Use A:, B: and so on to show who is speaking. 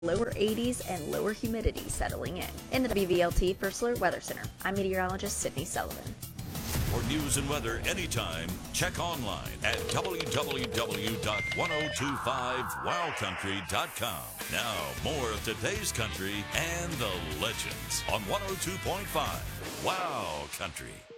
A: lower 80s and lower humidity settling in the WVLT First Alert Weather Center. I'm meteorologist Sydney Sullivan.
B: For news and weather anytime, check online at www.1025wowcountry.com. Now, more of today's country and the legends on 102.5 Wow Country.